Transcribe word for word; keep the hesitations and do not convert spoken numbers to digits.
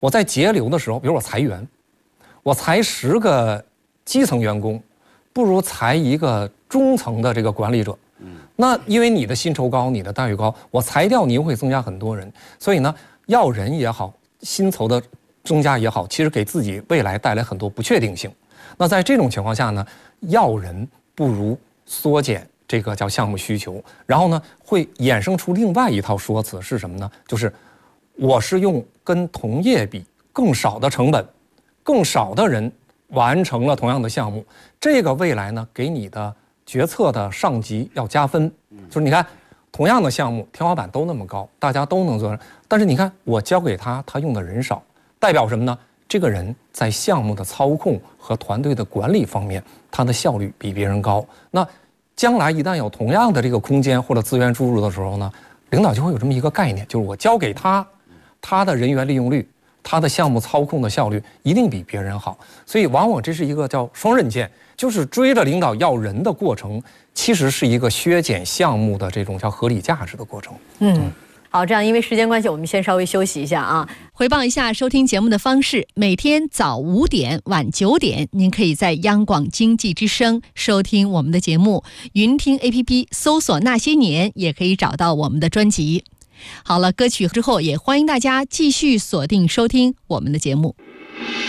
我在节流的时候，比如我裁员，我裁十个基层员工，不如裁一个中层的这个管理者。那因为你的薪酬高，你的待遇高，我裁掉你又会增加很多人，所以呢，要人也好，薪酬的增加也好，其实给自己未来带来很多不确定性。那在这种情况下呢，要人不如缩减这个叫项目需求，然后呢，会衍生出另外一套说辞是什么呢？就是我是用跟同业比更少的成本，更少的人完成了同样的项目，这个未来呢，给你的决策的上级要加分。就是你看，同样的项目天花板都那么高，大家都能做，但是你看我交给他，他用的人少，代表什么呢？这个人在项目的操控和团队的管理方面，他的效率比别人高。那将来一旦有同样的这个空间或者资源注入的时候呢，领导就会有这么一个概念，就是我交给他，他的人员利用率，他的项目操控的效率一定比别人好。所以往往这是一个叫双刃剑，就是追着领导要人的过程，其实是一个削减项目的这种叫合理价值的过程。 嗯。好，这样因为时间关系，我们先稍微休息一下啊。 回报一下收听节目的方式：每天早五点、晚九点，您可以在央广经济之声收听我们的节目；云听 A P P 搜索那些年，也可以找到我们的专辑。好了，歌曲之后也欢迎大家继续锁定收听我们的节目。